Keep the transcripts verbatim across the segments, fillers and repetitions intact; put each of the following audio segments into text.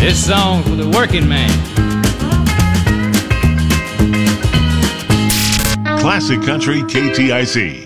This song for the working man. Classic Country K T I C.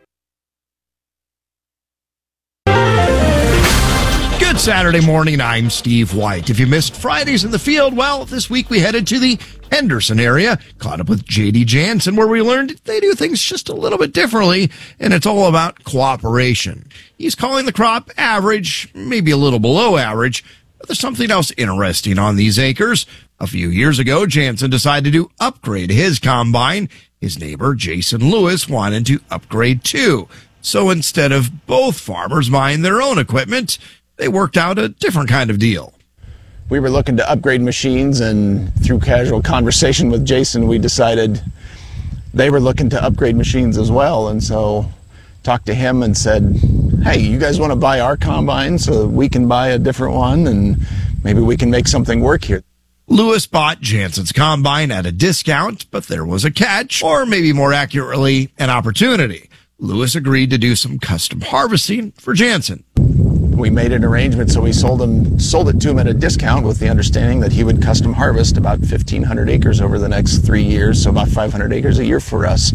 Good Saturday morning, I'm Steve White. If you missed Fridays in the Field, well, this week we headed to the Henderson area, caught up with J D Jansen, where we learned they do things just a little bit differently, and it's all about cooperation. He's calling the crop average, maybe a little below average, but there's something else interesting on these acres. A few years ago, Jansen decided to upgrade his combine. His neighbor, Jason Lewis, wanted to upgrade too. So instead of both farmers buying their own equipment, they worked out a different kind of deal. We were looking to upgrade machines, and through casual conversation with Jason, we decided they were looking to upgrade machines as well. And so talked to him and said, hey, you guys want to buy our combine so that we can buy a different one, and maybe we can make something work here. Lewis bought Jansen's combine at a discount, but there was a catch, or maybe more accurately, an opportunity. Lewis agreed to do some custom harvesting for Jansen. We made an arrangement, so we sold him sold it to him at a discount with the understanding that he would custom harvest about fifteen hundred acres over the next three years, so about five hundred acres a year for us.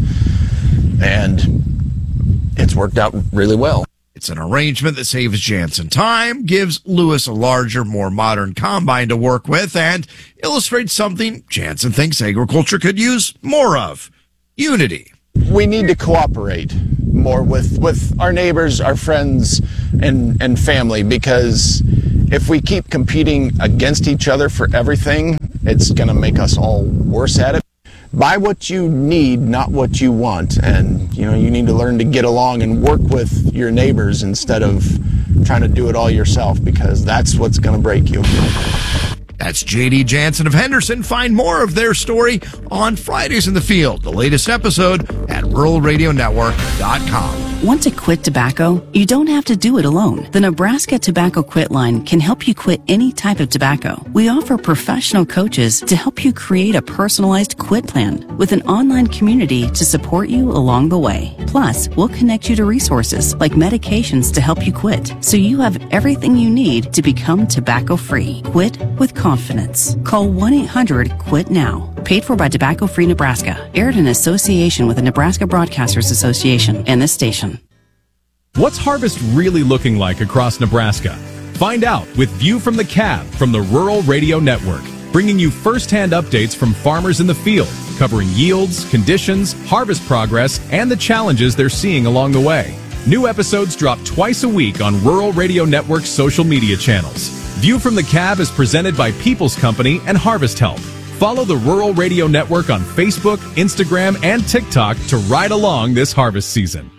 And it's worked out really well. It's an arrangement that saves Jansen time, gives Lewis a larger, more modern combine to work with, and illustrates something Jansen thinks agriculture could use more of: unity. We need to cooperate more with, with our neighbors, our friends, and, and family, because if we keep competing against each other for everything, it's going to make us all worse at it. Buy what you need, not what you want. And, you know, you need to learn to get along and work with your neighbors instead of trying to do it all yourself, because that's what's going to break you. That's J D Jansen of Henderson. Find more of their story on Fridays in the Field, the latest episode at rural radio network dot com. Want to quit tobacco? You don't have to do it alone. The Nebraska Tobacco Quit Line can help you quit any type of tobacco. We offer professional coaches to help you create a personalized quit plan with an online community to support you along the way. Plus, we'll connect you to resources like medications to help you quit, so you have everything you need to become tobacco-free. Quit with confidence. Call one eight hundred quit now. Paid for by Tobacco Free Nebraska. Aired in association with the Nebraska Broadcasters Association and this station. What's harvest really looking like across Nebraska? Find out with View from the Cab from the Rural Radio Network, bringing you first-hand updates from farmers in the field, covering yields, conditions, harvest progress, and the challenges they're seeing along the way. New episodes drop twice a week on Rural Radio Network's social media channels. View from the Cab is presented by People's Company and Harvest Help. Follow the Rural Radio Network on Facebook, Instagram, and TikTok to ride along this harvest season.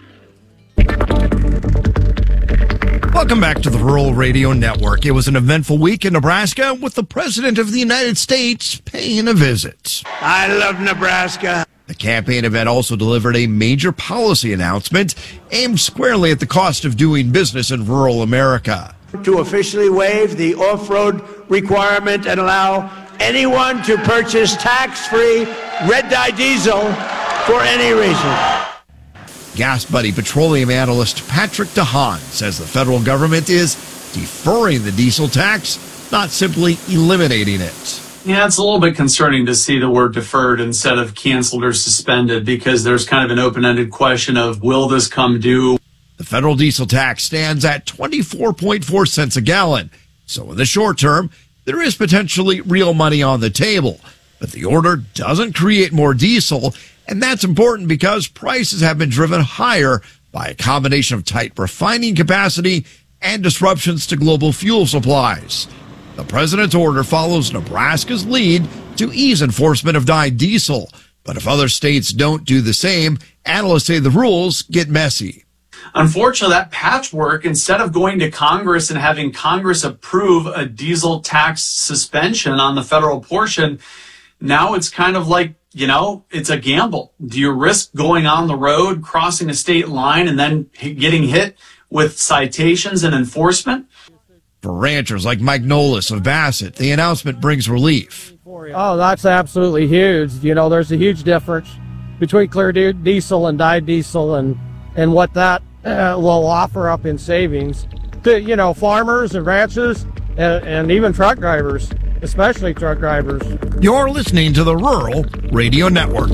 Welcome back to the Rural Radio Network. It was an eventful week in Nebraska with the President of the United States paying a visit. I love Nebraska. The campaign event also delivered a major policy announcement aimed squarely at the cost of doing business in rural America. To officially waive the off-road requirement and allow anyone to purchase tax-free red-dye diesel for any reason. Gas Buddy petroleum analyst Patrick DeHaan says the federal government is deferring the diesel tax, not simply eliminating it. Yeah, it's a little bit concerning to see the word deferred instead of canceled or suspended, because there's kind of an open-ended question of, will this come due? The federal diesel tax stands at twenty-four point four cents a gallon. So in the short term, there is potentially real money on the table. But the order doesn't create more diesel, and that's important because prices have been driven higher by a combination of tight refining capacity and disruptions to global fuel supplies. The president's order follows Nebraska's lead to ease enforcement of dyed diesel. But if other states don't do the same, analysts say the rules get messy. Unfortunately, that patchwork, instead of going to Congress and having Congress approve a diesel tax suspension on the federal portion, now it's kind of like, you know, it's a gamble. Do you risk going on the road, crossing a state line, and then getting hit with citations and enforcement? For ranchers like Mike Nolis of Bassett, the announcement brings relief. Oh, that's absolutely huge. You know, there's a huge difference between clear diesel and dyed diesel, and, and what that uh, will offer up in savings to, you know, farmers and ranchers. and, and even truck drivers, especially truck drivers. You're listening to the Rural Radio Network.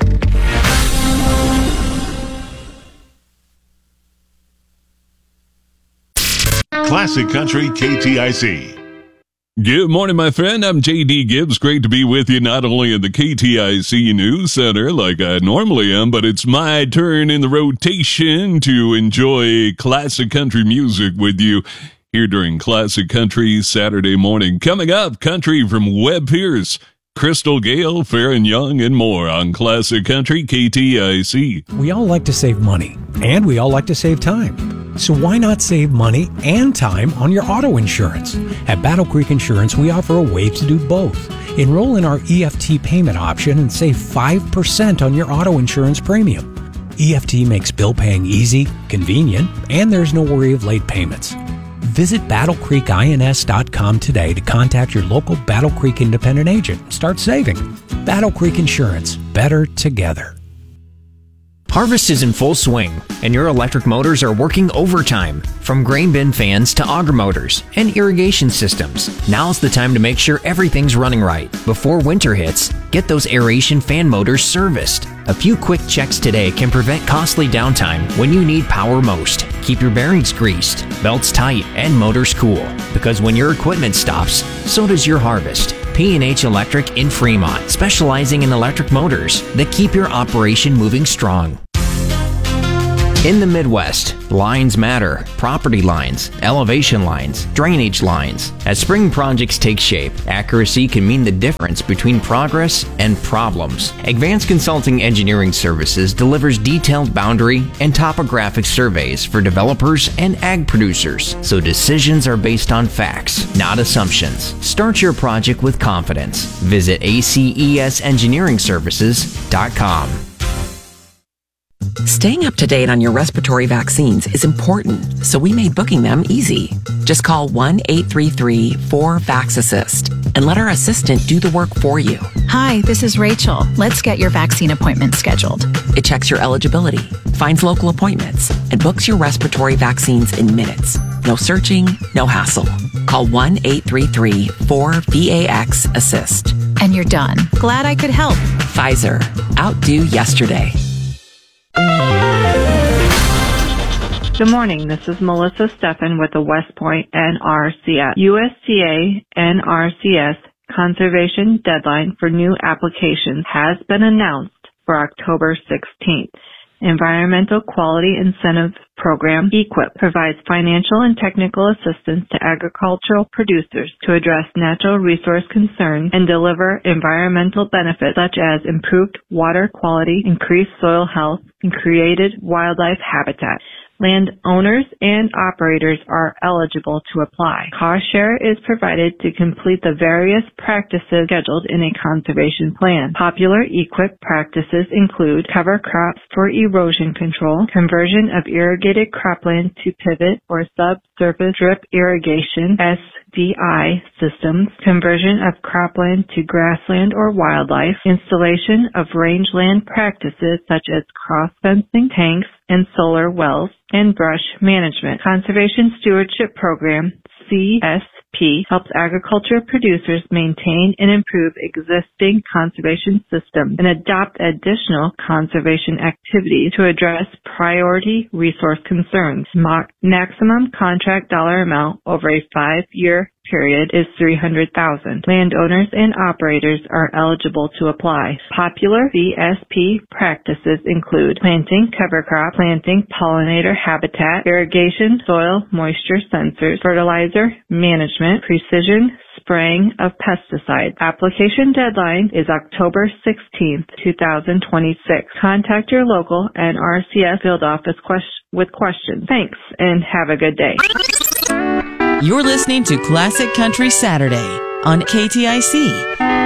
Classic Country K T I C. Good morning, my friend. I'm J D Gibbs. Great to be with you, not only in the K T I C News Center like I normally am, but it's my turn in the rotation to enjoy classic country music with you here during Classic Country Saturday morning. Coming up, country from Webb Pierce, Crystal Gale, Farron Young, and more on Classic Country K T I C. We all like to save money, and we all like to save time. So why not save money and time on your auto insurance? At Battle Creek Insurance, we offer a way to do both. Enroll in our E F T payment option and save five percent on your auto insurance premium. E F T makes bill paying easy, convenient, and there's no worry of late payments. Visit battle creek ins dot com today to contact your local Battle Creek independent agent and start saving. Battle Creek Insurance, better together. Harvest is in full swing, and your electric motors are working overtime. From grain bin fans to auger motors and irrigation systems, now's the time to make sure everything's running right. Before winter hits, get those aeration fan motors serviced. A few quick checks today can prevent costly downtime when you need power most. Keep your bearings greased, belts tight, and motors cool, because when your equipment stops, so does your harvest. P and H Electric in Fremont, specializing in electric motors that keep your operation moving strong. In the Midwest, lines matter. Property lines, elevation lines, drainage lines. As spring projects take shape, accuracy can mean the difference between progress and problems. Advanced Consulting Engineering Services delivers detailed boundary and topographic surveys for developers and ag producers, so decisions are based on facts, not assumptions. Start your project with confidence. Visit A C E S engineering services dot com. Staying up to date on your respiratory vaccines is important, so we made booking them easy. Just call one eight three three four VAX assist and let our assistant do the work for you. Hi, this is Rachel. Let's get your vaccine appointment scheduled. It checks your eligibility, finds local appointments, and books your respiratory vaccines in minutes. No searching, no hassle. Call one eight three three four VAX assist. And you're done. Glad I could help. Pfizer. Outdo yesterday. Good morning. This is Melissa Steffen with the West Point N R C S. U S D A N R C S conservation deadline for new applications has been announced for October sixteenth. Environmental Quality Incentive Program, EQIP, provides financial and technical assistance to agricultural producers to address natural resource concerns and deliver environmental benefits such as improved water quality, increased soil health, and created wildlife habitat. Landowners and operators are eligible to apply. Cost share is provided to complete the various practices scheduled in a conservation plan. Popular EQIP practices include cover crops for erosion control, conversion of irrigated cropland to pivot or subsurface drip irrigation, S D I systems, conversion of cropland to grassland or wildlife, installation of rangeland practices such as cross-fencing, tanks, and solar wells, and brush management. Conservation Stewardship Program, C S P, helps agriculture producers maintain and improve existing conservation systems and adopt additional conservation activities to address priority resource concerns. Mo- maximum contract dollar amount over a five-year period is three hundred thousand dollars. Landowners and operators are eligible to apply. Popular C S P practices include planting cover crop, planting pollinator habitat, irrigation, soil moisture sensors, fertilizer management, precision spraying of pesticides. Application deadline is October sixteenth, twenty twenty-six. Contact your local N R C S field office quest- with questions. Thanks, and have a good day. You're listening to Classic Country Saturday on K T I C.